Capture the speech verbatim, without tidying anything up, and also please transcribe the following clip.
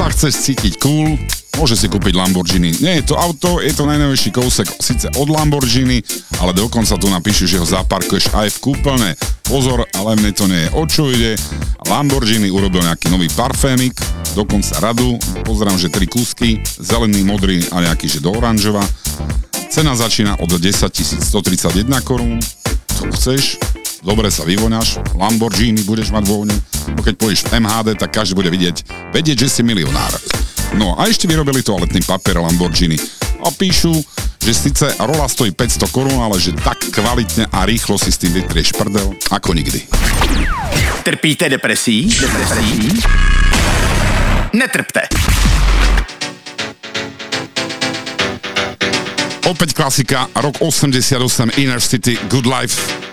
sa chceš cítiť cool, môže si kúpiť Lamborghini. Nie je to auto, je to najnovejší kousek síce od Lamborghini, ale dokonca tu napíšu, že ho zaparkuješ aj v kúpeľne. Pozor, ale mne to nie je. O čo ide? Lamborghini urobil nejaký nový parfémik, dokonca radu. Pozerám, že tri kúsky, zelený, modrý a nejaký, že do oranžova. Cena začína od desaťtisíc stotridsaťjeden korún. Co chceš? Dobre sa vyvoňaš, Lamborghini budeš mať vôňu. Keď pôjdeš v em há dé, tak každý bude vidieť, vedieť, že si milionár. No a ešte vyrobili toaletný papier Lamborghini. A píšu, že síce rola stojí päťsto korún, ale že tak kvalitne a rýchlo si s tým vytrieš prdel, ako nikdy. Trpíte depresí? Depresí? Netrpte. Opäť klasika, rok osemdesiatosem, Inner City, Good Life.